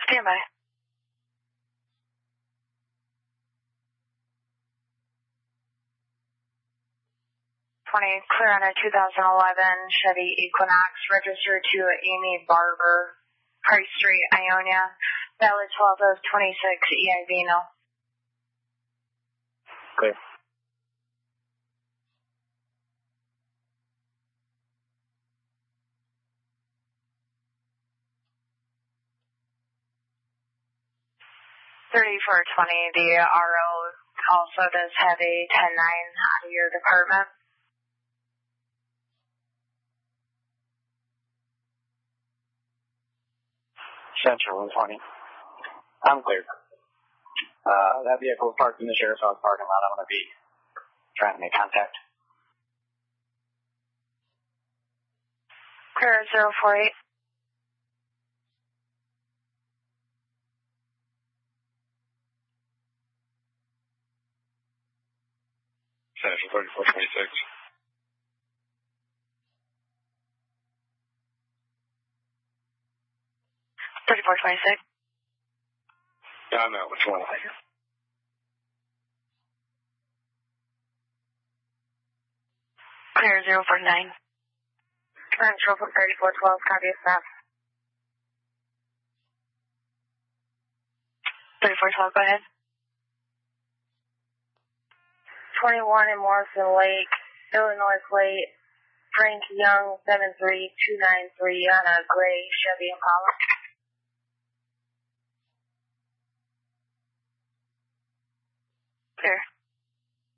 Stand by. 20, clear on a 2011 Chevy Equinox, registered to Amy Barber, Price Street, Ionia, valid 12 of 26, EIV no. Clear. The RO also does have a 10-9 out of your department. Central 120. I'm clear. That vehicle is parked in the sheriff's office parking lot. I'm going to be trying to make contact. Clear 048. Central 3426. Yeah, I know. Which one? Clear 049. Central 3412, copy of that. 3412, go ahead. 21 in Morrison Lake, Illinois plate, Frank Young, 73293 on a gray Chevy Impala. Clear.